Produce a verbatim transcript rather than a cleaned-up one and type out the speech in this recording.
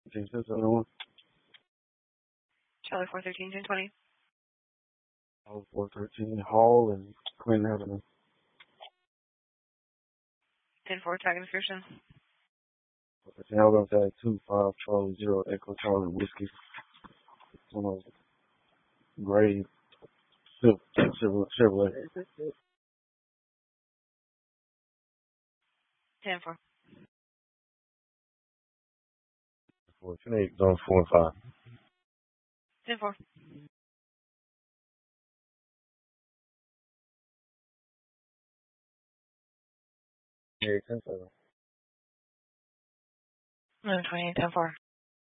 Think that's the other one. Charlie four thirteen, ten twenty. Oh, four thirteen Hall and Clinton Avenue. ten four, tag description. I was gonna say two five Charlie zero Echo Charlie Whiskey. One of those gray Chevrolet. Chevrolet. ten four. Four ten eight zone four and five. ten four. Yeah, ten seven. eleven twenty, ten four.